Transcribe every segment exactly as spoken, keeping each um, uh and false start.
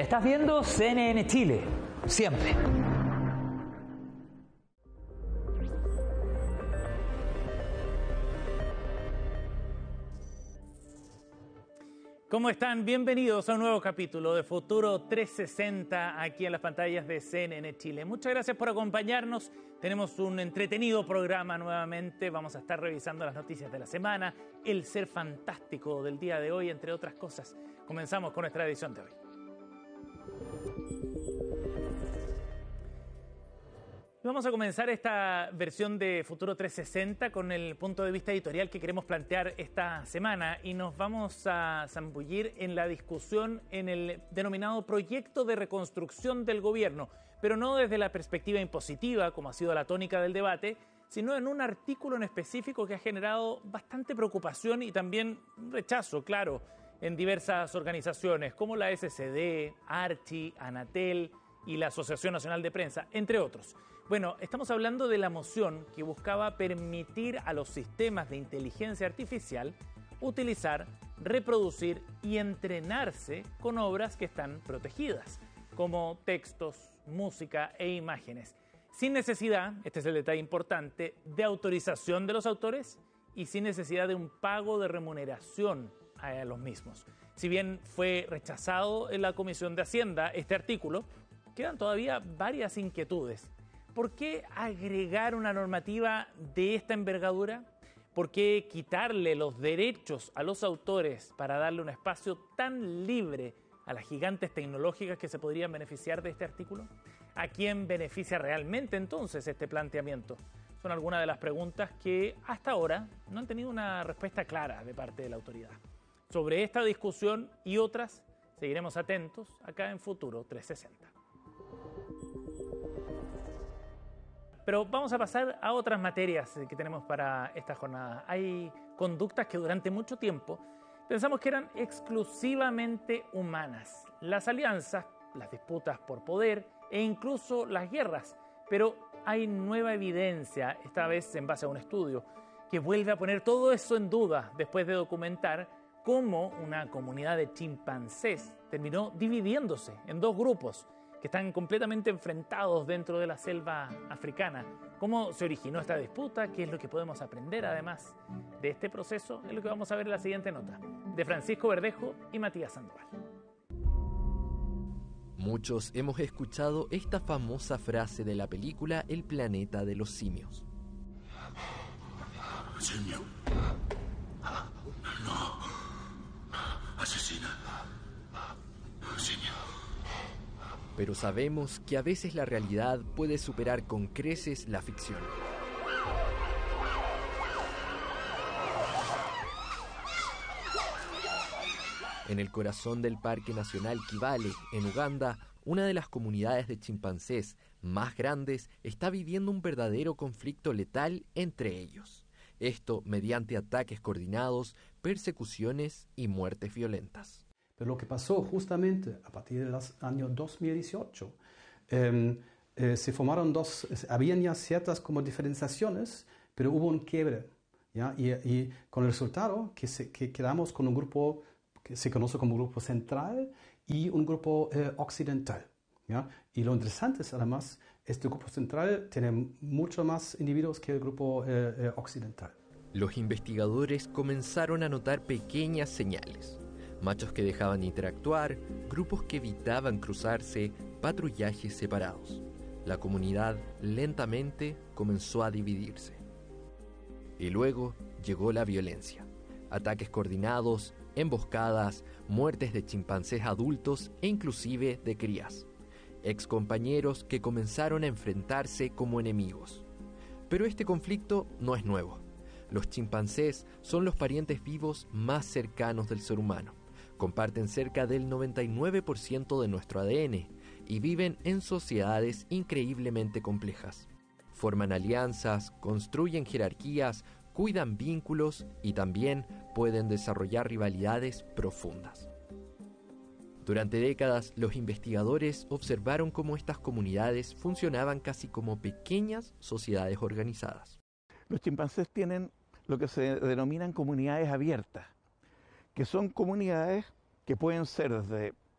Estás viendo C N N Chile, siempre. ¿Cómo están? Bienvenidos a un nuevo capítulo de Futuro trescientos sesenta aquí en las pantallas de C N N Chile. Muchas gracias por acompañarnos. Tenemos un entretenido programa nuevamente. Vamos a estar revisando las noticias de la semana, el ser fantástico del día de hoy, entre otras cosas. Comenzamos con nuestra edición de hoy. Vamos a comenzar esta versión de Futuro trescientos sesenta con el punto de vista editorial que queremos plantear esta semana y nos vamos a zambullir en la discusión en el denominado proyecto de reconstrucción del gobierno, pero no desde la perspectiva impositiva, como ha sido la tónica del debate, sino en un artículo en específico que ha generado bastante preocupación y también rechazo, claro, en diversas organizaciones como la S C D, Archi, Anatel y la Asociación Nacional de Prensa, entre otros. Bueno, estamos hablando de la moción que buscaba permitir a los sistemas de inteligencia artificial utilizar, reproducir y entrenarse con obras que están protegidas, como textos, música e imágenes, sin necesidad, este es el detalle importante, de autorización de los autores y sin necesidad de un pago de remuneración a los mismos. Si bien fue rechazado en la Comisión de Hacienda este artículo, quedan todavía varias inquietudes. ¿Por qué agregar una normativa de esta envergadura? ¿Por qué quitarle los derechos a los autores para darle un espacio tan libre a las gigantes tecnológicas que se podrían beneficiar de este artículo? ¿A quién beneficia realmente entonces este planteamiento? Son algunas de las preguntas que hasta ahora no han tenido una respuesta clara de parte de la autoridad. Sobre esta discusión y otras seguiremos atentos acá en Futuro trescientos sesenta. Pero vamos a pasar a otras materias que tenemos para esta jornada. Hay conductas que durante mucho tiempo pensamos que eran exclusivamente humanas. Las alianzas, las disputas por poder e incluso las guerras. Pero hay nueva evidencia, esta vez en base a un estudio, que vuelve a poner todo eso en duda después de documentar cómo una comunidad de chimpancés terminó dividiéndose en dos grupos que están completamente enfrentados dentro de la selva africana. ¿Cómo se originó esta disputa? ¿Qué es lo que podemos aprender además de este proceso? Es lo que vamos a ver en la siguiente nota, de Francisco Verdejo y Matías Sandoval. Muchos hemos escuchado esta famosa frase de la película El planeta de los simios. Simio. No. Asesina. Simio. Pero sabemos que a veces la realidad puede superar con creces la ficción. En el corazón del Parque Nacional Kibale, en Uganda, una de las comunidades de chimpancés más grandes está viviendo un verdadero conflicto letal entre ellos. Esto mediante ataques coordinados, persecuciones y muertes violentas. Pero lo que pasó justamente a partir del año dos mil dieciocho, eh, eh, se formaron dos, habían ya ciertas como diferenciaciones, pero hubo un quiebre, ¿ya? Y, y con el resultado que, se, que quedamos con un grupo que se conoce como grupo central y un grupo eh, occidental, ¿ya? Y lo interesante es además, este grupo central tiene mucho más individuos que el grupo eh, eh, occidental. Los investigadores comenzaron a notar pequeñas señales. Machos que dejaban interactuar, grupos que evitaban cruzarse, patrullajes separados. La comunidad lentamente comenzó a dividirse. Y luego llegó la violencia. Ataques coordinados, emboscadas, muertes de chimpancés adultos e inclusive de crías. Excompañeros que comenzaron a enfrentarse como enemigos. Pero este conflicto no es nuevo. Los chimpancés son los parientes vivos más cercanos del ser humano. Comparten cerca del noventa y nueve por ciento de nuestro A D N y viven en sociedades increíblemente complejas. Forman alianzas, construyen jerarquías, cuidan vínculos y también pueden desarrollar rivalidades profundas. Durante décadas, los investigadores observaron cómo estas comunidades funcionaban casi como pequeñas sociedades organizadas. Los chimpancés tienen lo que se denominan comunidades abiertas, que son comunidades que pueden ser desde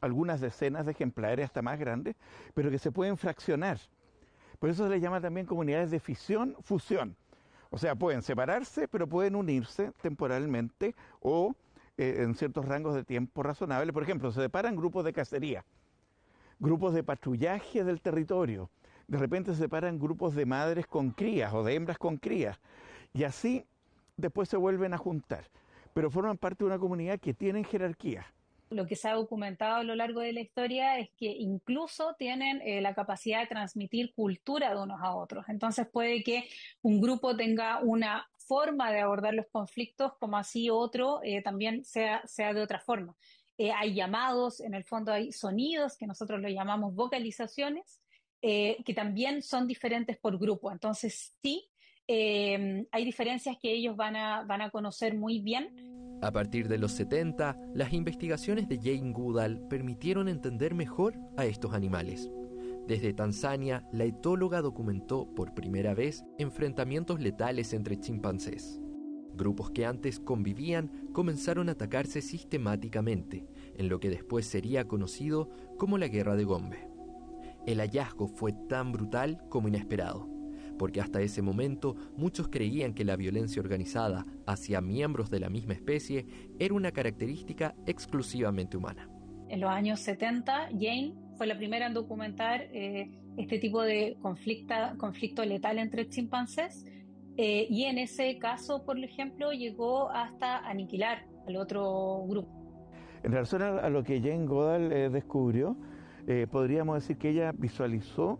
algunas decenas de ejemplares, hasta más grandes, pero que se pueden fraccionar. Por eso se les llama también comunidades de fisión, fusión. O sea, pueden separarse, pero pueden unirse temporalmente o eh, en ciertos rangos de tiempo razonables. Por ejemplo, se separan grupos de cacería, grupos de patrullaje del territorio. De repente se separan grupos de madres con crías o de hembras con crías. Y así después se vuelven a juntar. Pero forman parte de una comunidad que tienen jerarquía. Lo que se ha documentado a lo largo de la historia es que incluso tienen eh, la capacidad de transmitir cultura de unos a otros. Entonces puede que un grupo tenga una forma de abordar los conflictos, como así otro eh, también sea, sea de otra forma. Eh, hay llamados, en el fondo hay sonidos, que nosotros lo llamamos vocalizaciones, eh, que también son diferentes por grupo. Entonces sí, eh, hay diferencias que ellos van a, van a conocer muy bien. A partir de los setenta, las investigaciones de Jane Goodall permitieron entender mejor a estos animales. Desde Tanzania, la etóloga documentó por primera vez enfrentamientos letales entre chimpancés. Grupos que antes convivían comenzaron a atacarse sistemáticamente, en lo que después sería conocido como la Guerra de Gombe. El hallazgo fue tan brutal como inesperado, porque hasta ese momento muchos creían que la violencia organizada hacia miembros de la misma especie era una característica exclusivamente humana. En los años setenta, Jane fue la primera en documentar eh, este tipo de conflicto, conflicto letal entre chimpancés, eh, y en ese caso, por ejemplo, llegó hasta aniquilar al otro grupo. En relación a lo que Jane Goodall eh, descubrió, eh, podríamos decir que ella visualizó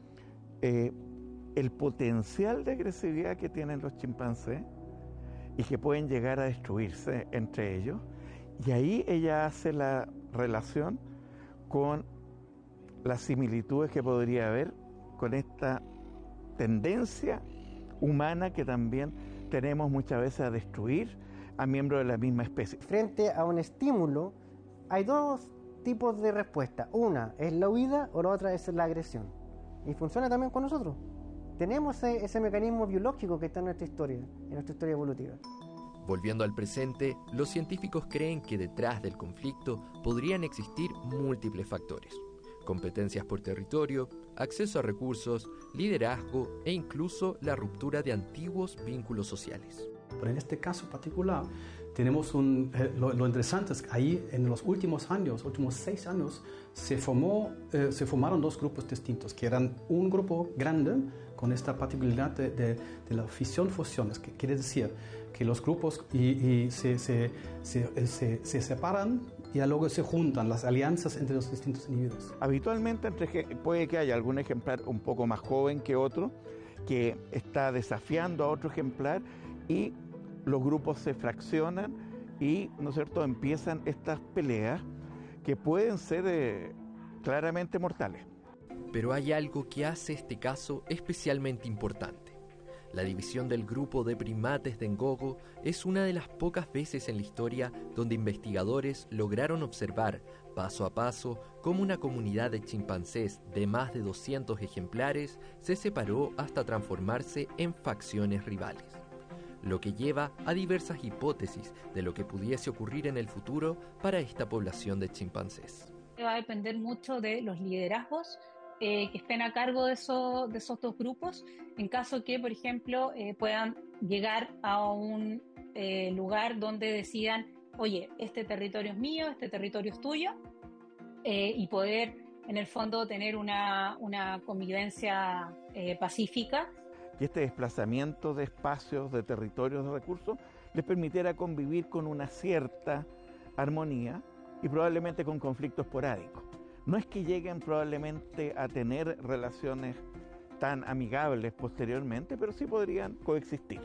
eh, el potencial de agresividad que tienen los chimpancés y que pueden llegar a destruirse entre ellos. Y ahí ella hace la relación con las similitudes que podría haber con esta tendencia humana que también tenemos muchas veces a destruir a miembros de la misma especie. Frente a un estímulo hay dos tipos de respuesta. Una es la huida o la otra es la agresión. Y funciona también con nosotros. Tenemos ese, ese mecanismo biológico que está en nuestra historia, en nuestra historia evolutiva. Volviendo al presente, los científicos creen que detrás del conflicto podrían existir múltiples factores: competencias por territorio, acceso a recursos, liderazgo e incluso la ruptura de antiguos vínculos sociales. Pero en este caso particular, tenemos un, eh, lo, lo interesante es que ahí en los últimos años, últimos seis años, se, formó, eh, se formaron dos grupos distintos, que eran un grupo grande con esta particularidad de, de, de la fisión-fusión, que quiere decir que los grupos y, y se, se, se, se, se separan y luego se juntan las alianzas entre los distintos individuos. Habitualmente entre, puede que haya algún ejemplar un poco más joven que otro, que está desafiando a otro ejemplar y los grupos se fraccionan y, ¿no es cierto?, empiezan estas peleas que pueden ser eh, claramente mortales. Pero hay algo que hace este caso especialmente importante. La división del grupo de primates de Ngogo es una de las pocas veces en la historia donde investigadores lograron observar paso a paso cómo una comunidad de chimpancés de más de doscientos ejemplares se separó hasta transformarse en facciones rivales, lo que lleva a diversas hipótesis de lo que pudiese ocurrir en el futuro para esta población de chimpancés. Va a depender mucho de los liderazgos eh, que estén a cargo de, eso, de esos dos grupos, en caso que, por ejemplo, eh, puedan llegar a un eh, lugar donde decidan, oye, este territorio es mío, este territorio es tuyo, eh, y poder, en el fondo, tener una, una convivencia eh, pacífica. Y este desplazamiento de espacios, de territorios, de recursos, les permitiera convivir con una cierta armonía y probablemente con conflictos esporádicos. No es que lleguen probablemente a tener relaciones tan amigables posteriormente, pero sí podrían coexistir.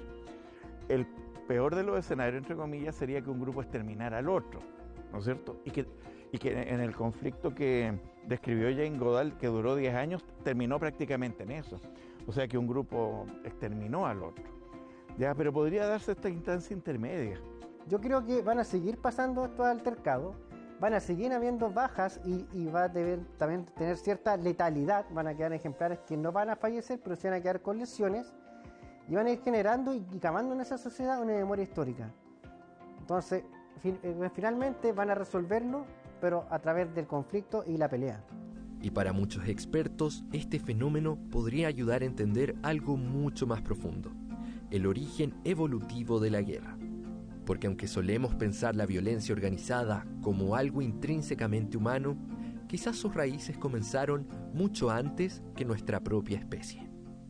El peor de los escenarios, entre comillas, sería que un grupo exterminara al otro, ¿no es cierto? Y que, y que en el conflicto que describió Jane Goodall, que duró diez años, terminó prácticamente en eso. O sea que un grupo exterminó al otro. Ya, pero podría darse esta instancia intermedia. Yo creo que van a seguir pasando estos altercados, van a seguir habiendo bajas y, y va a deber, también tener cierta letalidad. Van a quedar ejemplares que no van a fallecer, pero sí van a quedar con lesiones y van a ir generando y, y cavando en esa sociedad una memoria histórica. Entonces, fin, eh, finalmente van a resolverlo pero a través del conflicto y la pelea. Y para muchos expertos, este fenómeno podría ayudar a entender algo mucho más profundo: el origen evolutivo de la guerra. Porque aunque solemos pensar la violencia organizada como algo intrínsecamente humano, quizás sus raíces comenzaron mucho antes que nuestra propia especie.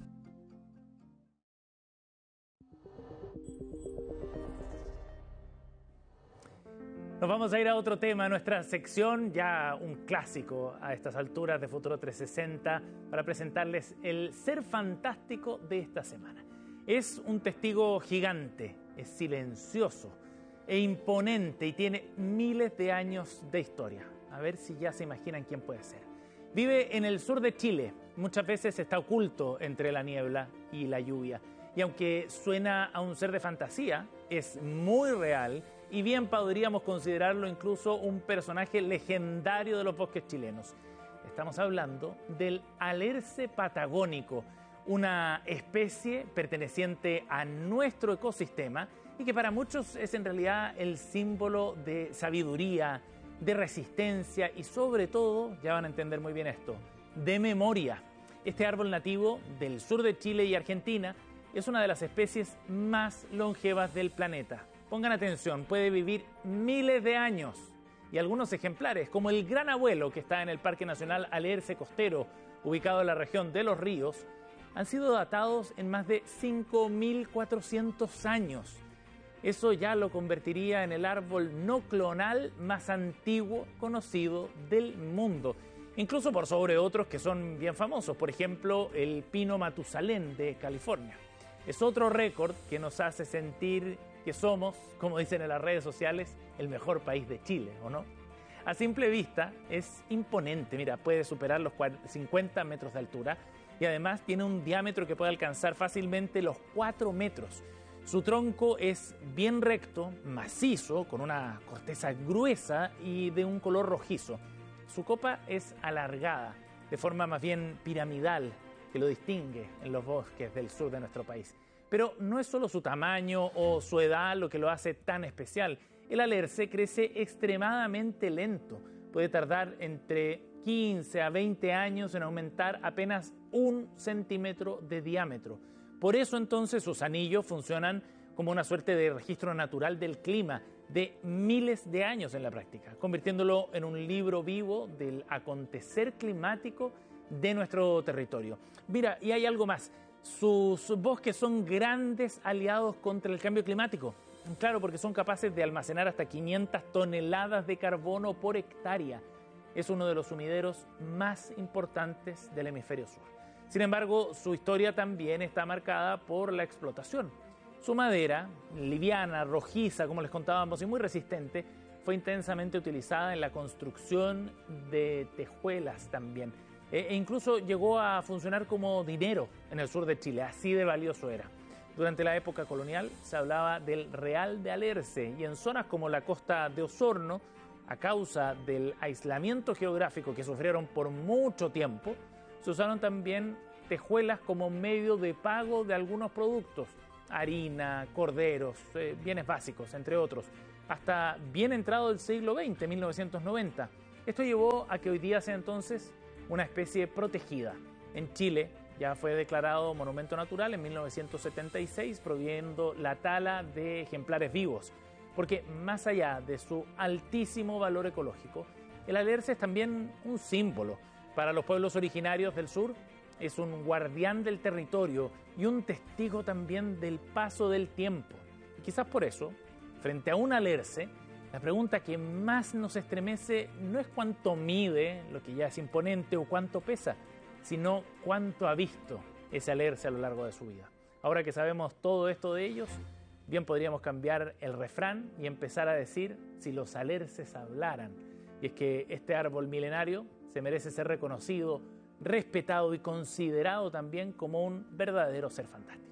Nos vamos a ir a otro tema, nuestra sección, ya un clásico a estas alturas de Futuro trescientos sesenta, para presentarles el ser fantástico de esta semana. Es un testigo gigante, es silencioso e imponente y tiene miles de años de historia. A ver si ya se imaginan quién puede ser. Vive en el sur de Chile, muchas veces está oculto entre la niebla y la lluvia. Y aunque suena a un ser de fantasía, es muy real y bien podríamos considerarlo incluso un personaje legendario de los bosques chilenos. Estamos hablando del alerce patagónico, una especie perteneciente a nuestro ecosistema y que para muchos es en realidad el símbolo de sabiduría, de resistencia y sobre todo, ya van a entender muy bien esto, de memoria. Este árbol nativo del sur de Chile y Argentina es una de las especies más longevas del planeta. Pongan atención, puede vivir miles de años y algunos ejemplares, como el gran abuelo que está en el Parque Nacional Alerce Costero, ubicado en la región de Los Ríos, han sido datados en más de cinco mil cuatrocientos años. Eso ya lo convertiría en el árbol no clonal más antiguo conocido del mundo, incluso por sobre otros que son bien famosos, por ejemplo, el pino Matusalén de California. Es otro récord que nos hace sentir que somos, como dicen en las redes sociales, el mejor país de Chile, ¿o no? A simple vista es imponente, mira, puede superar los cincuenta metros de altura y además tiene un diámetro que puede alcanzar fácilmente los cuatro metros. Su tronco es bien recto, macizo, con una corteza gruesa y de un color rojizo. Su copa es alargada, de forma más bien piramidal, que lo distingue en los bosques del sur de nuestro país. Pero no es solo su tamaño o su edad lo que lo hace tan especial. El alerce crece extremadamente lento. Puede tardar entre quince a veinte años en aumentar apenas un centímetro de diámetro. Por eso entonces sus anillos funcionan como una suerte de registro natural del clima de miles de años en la práctica, convirtiéndolo en un libro vivo del acontecer climático de nuestro territorio. Mira, y hay algo más. Sus bosques son grandes aliados contra el cambio climático. Claro, porque son capaces de almacenar hasta quinientas toneladas de carbono por hectárea. Es uno de los sumideros más importantes del hemisferio sur. Sin embargo, su historia también está marcada por la explotación. Su madera, liviana, rojiza, como les contábamos, y muy resistente, fue intensamente utilizada en la construcción de tejuelas también. E incluso llegó a funcionar como dinero en el sur de Chile, así de valioso era. Durante la época colonial se hablaba del Real de Alerce y en zonas como la costa de Osorno, a causa del aislamiento geográfico que sufrieron por mucho tiempo, se usaron también tejuelas como medio de pago de algunos productos, harina, corderos, eh, bienes básicos, entre otros, hasta bien entrado el siglo veinte, mil novecientos noventa. Esto llevó a que hoy día sea entonces una especie protegida. En Chile ya fue declarado monumento natural en mil novecientos setenta y seis, prohibiendo la tala de ejemplares vivos, porque más allá de su altísimo valor ecológico, el alerce es también un símbolo para los pueblos originarios del sur. Es un guardián del territorio y un testigo también del paso del tiempo. Y quizás por eso, frente a un alerce, la pregunta que más nos estremece no es cuánto mide, lo que ya es imponente, o cuánto pesa, sino cuánto ha visto ese alerce a lo largo de su vida. Ahora que sabemos todo esto de ellos, bien podríamos cambiar el refrán y empezar a decir si los alerces hablaran. Y es que este árbol milenario se merece ser reconocido, respetado y considerado también como un verdadero ser fantástico.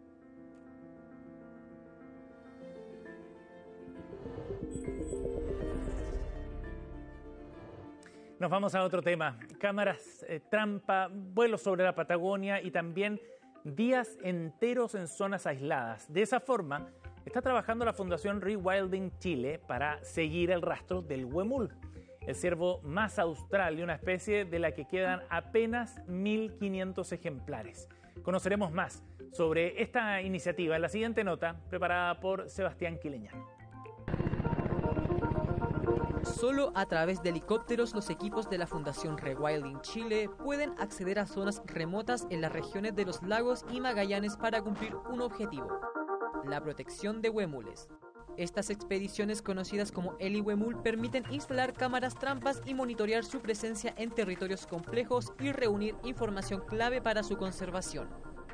Nos vamos a otro tema. Cámaras eh, trampa, vuelos sobre la Patagonia y también días enteros en zonas aisladas. De esa forma, está trabajando la Fundación Rewilding Chile para seguir el rastro del huemul. el ciervo más austral de una especie de la que quedan apenas mil quinientos ejemplares. Conoceremos más sobre esta iniciativa en la siguiente nota preparada por Sebastián Quileñán. Solo a través de helicópteros los equipos de la Fundación Rewilding Chile pueden acceder a zonas remotas en las regiones de los lagos y Magallanes para cumplir un objetivo: la protección de huemules. Estas expediciones, conocidas como helihuemul, permiten instalar cámaras trampas y monitorear su presencia en territorios complejos y reunir información clave para su conservación.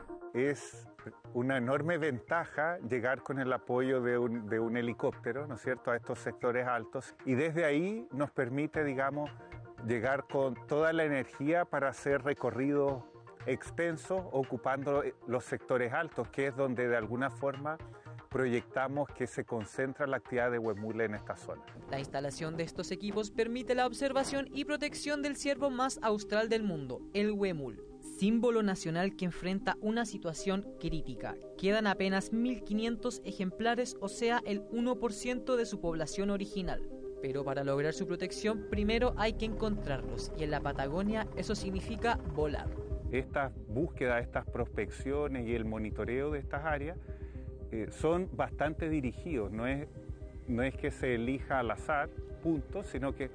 Es una enorme ventaja llegar con el apoyo de un, de un helicóptero, ¿no es cierto?, a estos sectores altos, y desde ahí nos permite, digamos, llegar con toda la energía para hacer recorridos extensos ocupando los sectores altos, que es donde de alguna forma proyectamos que se concentra la actividad de huemul en esta zona. La instalación de estos equipos permite la observación y protección del ciervo más austral del mundo, el huemul, símbolo nacional que enfrenta una situación crítica. Quedan apenas mil quinientos ejemplares, o sea, el uno por ciento de su población original. Pero para lograr su protección, primero hay que encontrarlos, y en la Patagonia eso significa volar. Estas búsquedas, estas prospecciones y el monitoreo de estas áreas eh, son bastante dirigidos, no es, no es que se elija al azar, punto, sino que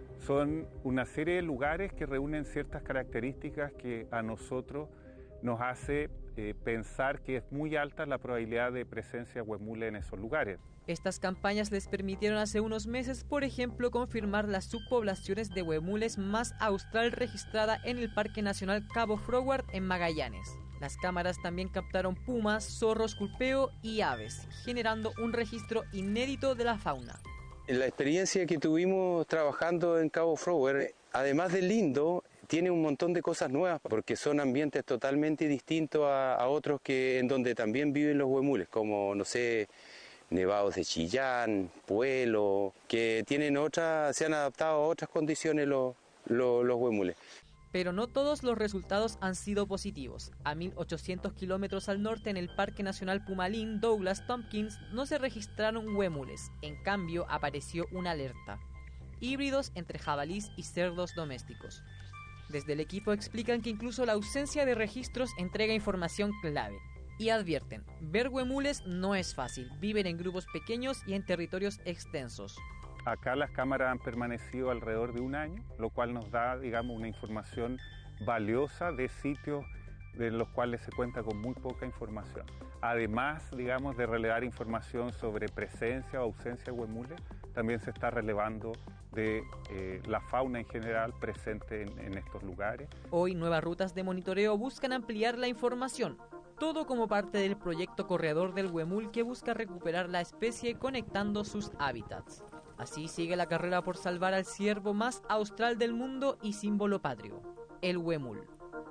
son una serie de lugares que reúnen ciertas características que a nosotros nos hace eh, pensar que es muy alta la probabilidad de presencia de huemul en esos lugares. Estas campañas les permitieron hace unos meses, por ejemplo, confirmar las subpoblaciones de huemules más austral registrada en el Parque Nacional Cabo Froward en Magallanes. Las cámaras también captaron pumas, zorros culpeo y aves, generando un registro inédito de la fauna. La experiencia que tuvimos trabajando en Cabo Froward, además de lindo, tiene un montón de cosas nuevas, porque son ambientes totalmente distintos a, a otros que en donde también viven los huemules, como, no sé, nevados de Chillán, Puelo, que tienen otras, se han adaptado a otras condiciones los, los, los huemules. Pero no todos los resultados han sido positivos. A mil ochocientos kilómetros al norte, en el Parque Nacional Pumalín Douglas Tompkins, no se registraron huemules. En cambio, apareció una alerta: híbridos entre jabalís y cerdos domésticos. Desde el equipo explican que incluso la ausencia de registros entrega información clave. Y advierten, ver huemules no es fácil, viven en grupos pequeños y en territorios extensos. Acá las cámaras han permanecido alrededor de un año, lo cual nos da, digamos, una información valiosa de sitios de los cuales se cuenta con muy poca información. Además, digamos, de relevar información sobre presencia o ausencia de huemules, también se está relevando de eh, la fauna en general presente en, en estos lugares. Hoy, nuevas rutas de monitoreo buscan ampliar la información. Todo como parte del proyecto Corredor del Huemul, que busca recuperar la especie conectando sus hábitats. Así sigue la carrera por salvar al ciervo más austral del mundo y símbolo patrio, el huemul.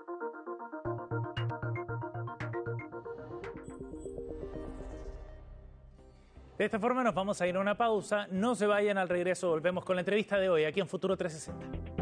De esta forma nos vamos a ir a una pausa. No se vayan, al regreso volvemos con la entrevista de hoy aquí en Futuro trescientos sesenta.